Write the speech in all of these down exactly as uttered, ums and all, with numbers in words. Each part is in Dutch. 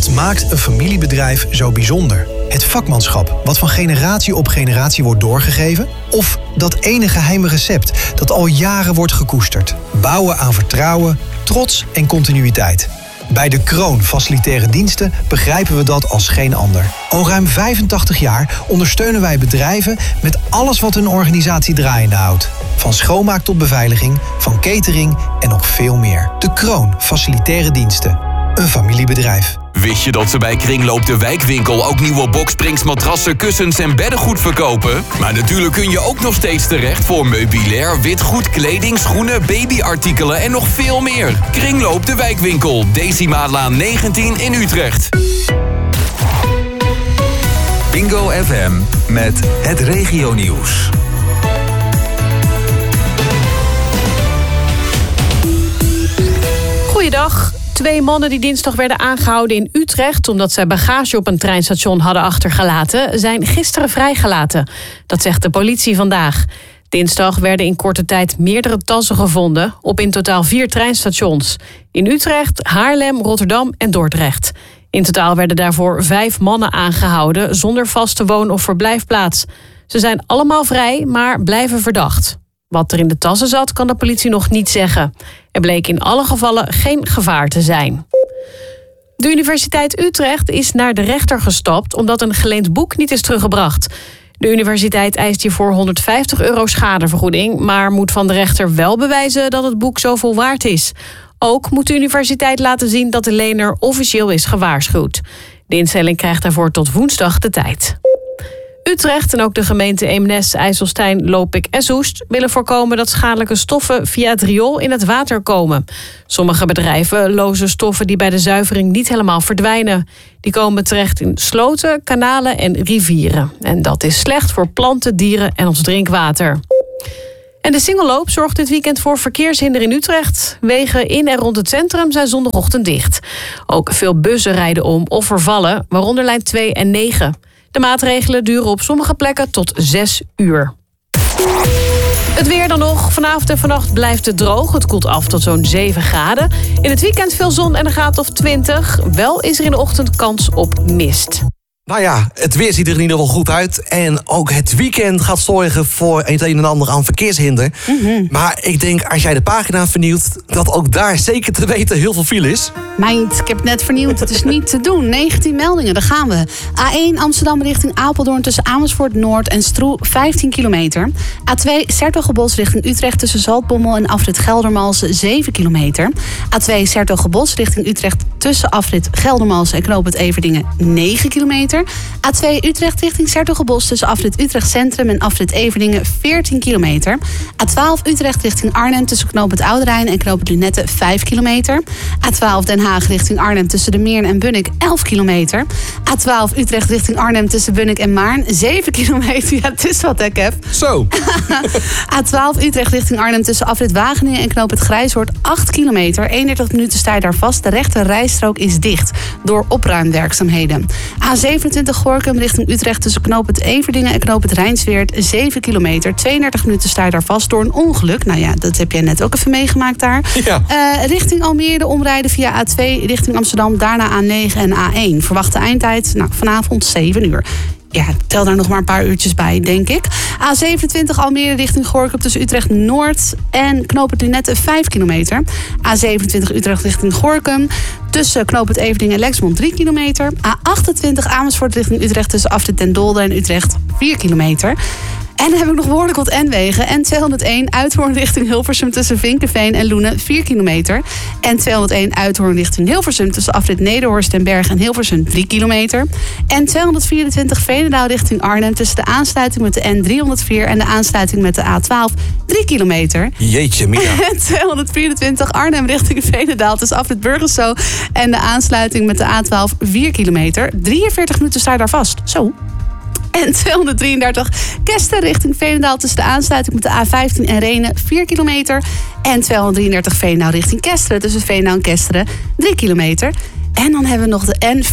Wat maakt een familiebedrijf zo bijzonder? Het vakmanschap, wat van generatie op generatie wordt doorgegeven? Of dat ene geheime recept dat al jaren wordt gekoesterd? Bouwen aan vertrouwen, trots en continuïteit. Bij De Kroon Facilitaire Diensten begrijpen we dat als geen ander. Al ruim vijfentachtig jaar ondersteunen wij bedrijven met alles wat hun organisatie draaiende houdt. Van schoonmaak tot beveiliging, van catering en nog veel meer. De Kroon Facilitaire Diensten. Een familiebedrijf. Wist je dat ze bij Kringloop de Wijkwinkel ook nieuwe boksprings, matrassen, kussens en beddengoed verkopen? Maar natuurlijk kun je ook nog steeds terecht voor meubilair, witgoed, kleding, schoenen, babyartikelen en nog veel meer. Kringloop de Wijkwinkel, Decimaatlaan negentien in Utrecht. Bingo F M met het regionieuws. Goeiedag. Twee mannen die dinsdag werden aangehouden in Utrecht omdat zij bagage op een treinstation hadden achtergelaten, zijn gisteren vrijgelaten. Dat zegt de politie vandaag. Dinsdag werden in korte tijd meerdere tassen gevonden op in totaal vier treinstations. In Utrecht, Haarlem, Rotterdam en Dordrecht. In totaal werden daarvoor vijf mannen aangehouden zonder vaste woon- of verblijfplaats. Ze zijn allemaal vrij, maar blijven verdacht. Wat er in de tassen zat, kan de politie nog niet zeggen. Er bleek in alle gevallen geen gevaar te zijn. De Universiteit Utrecht is naar de rechter gestapt omdat een geleend boek niet is teruggebracht. De universiteit eist hiervoor honderdvijftig euro schadevergoeding, maar moet van de rechter wel bewijzen dat het boek zoveel waard is. Ook moet de universiteit laten zien dat de lener officieel is gewaarschuwd. De instelling krijgt daarvoor tot woensdag de tijd. Utrecht en ook de gemeenten Eemnes, IJsselstein, Lopik en Soest willen voorkomen dat schadelijke stoffen via het riool in het water komen. Sommige bedrijven lozen stoffen die bij de zuivering niet helemaal verdwijnen. Die komen terecht in sloten, kanalen en rivieren. En dat is slecht voor planten, dieren en ons drinkwater. En de singelloop zorgt dit weekend voor verkeershinder in Utrecht. Wegen in en rond het centrum zijn zondagochtend dicht. Ook veel bussen rijden om of vervallen, waaronder lijn twee en negen. De maatregelen duren op sommige plekken tot zes uur. Het weer dan nog. Vanavond en vannacht blijft het droog. Het koelt af tot zo'n zeven graden. In het weekend veel zon en een graad of twintig. Wel is er in de ochtend kans op mist. Nou ja, het weer ziet er in ieder geval goed uit. En ook het weekend gaat zorgen voor het een en ander aan verkeershinder. Mm-hmm. Maar ik denk, als jij de pagina vernieuwt, dat ook daar zeker te weten heel veel file is. Meid, ik heb het net vernieuwd. Het is niet te doen. negentien meldingen, daar gaan we. A één Amsterdam richting Apeldoorn tussen Amersfoort Noord en Stroe, vijftien kilometer. A twee Sertogenbos richting Utrecht tussen Zaltbommel en afrit Geldermalsen, zeven kilometer. A twee Sertogenbos richting Utrecht tussen afrit Geldermalsen en knooppunt Everdingen, negen kilometer. A twee Utrecht richting 's-Hertogenbosch tussen afrit Utrecht Centrum en afrit Everdingen, veertien kilometer. A twaalf Utrecht richting Arnhem tussen knooppunt Oude Rijn en knooppunt Lunette, vijf kilometer. A twaalf Den Haag richting Arnhem tussen de Meern en Bunnik, elf kilometer. A twaalf Utrecht richting Arnhem tussen Bunnik en Maarn, zeven kilometer. Ja, het is wat, hè, Kev? Zo. A twaalf Utrecht richting Arnhem tussen afrit Wageningen en knooppunt Grijshoort, acht kilometer. eenendertig minuten sta je daar vast. De rechter rijstrook is dicht door opruimwerkzaamheden. A zevenentwintig Gorinchem richting Utrecht tussen knooppunt Everdingen en knooppunt Rijnsweert, zeven kilometer. tweeëndertig minuten sta je daar vast door een ongeluk. Nou ja, dat heb jij net ook even meegemaakt daar. Ja. Uh, richting Almere omrijden via A twee richting Amsterdam, daarna A negen en A één. Verwachte eindtijd, nou, vanavond zeven uur. Ja, tel daar nog maar een paar uurtjes bij, denk ik. A zevenentwintig Almere richting Gorinchem tussen Utrecht Noord en knooppunt Lunette, vijf kilometer. A zevenentwintig Utrecht richting Gorinchem tussen knooppunt Everdingen en Lexmond, drie kilometer. A achtentwintig Amersfoort richting Utrecht tussen afrit Den Dolder en Utrecht, vier kilometer. En dan heb ik nog behoorlijk wat N-wegen. N tweehonderdéén Uithoorn richting Hilversum tussen Vinkenveen en Loenen, vier kilometer. En tweehonderdéén Uithoorn richting Hilversum tussen afrit Nederhorst den Berg en Hilversum, drie kilometer. En tweehonderdvierentwintig Veenendaal richting Arnhem tussen de aansluiting met de N driehonderdvier en de aansluiting met de A twaalf, drie kilometer. Jeetje, Mia. En tweehonderdvierentwintig Arnhem richting Veenendaal tussen afrit Burgerso en de aansluiting met de A twaalf, vier kilometer. drieënveertig minuten sta je daar vast. Zo. En tweehonderddrieëndertig Kesteren richting Veenendaal tussen de aansluiting met de A vijftien en Rhenen, vier kilometer. En tweehonderddrieëndertig Veenendaal richting Kesteren tussen Veenendaal en Kesteren, drie kilometer. En dan hebben we nog de N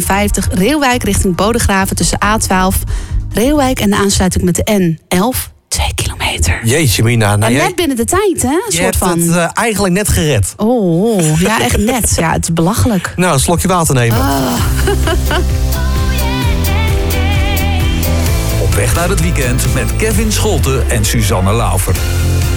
vierhonderdnegenenvijftig Reeuwijk richting Bodegraven tussen A twaalf, Reeuwijk en de aansluiting met de N elf, Twee kilometer. Jeetje, Mina. Nou, en jij, net binnen de tijd, hè? Een je soort hebt van. het uh, eigenlijk net gered. Oh, ja, echt net. Ja, het is belachelijk. Nou, een slokje water nemen. Ah. Op weg naar het weekend met Kevin Scholten en Suzanne Laufer.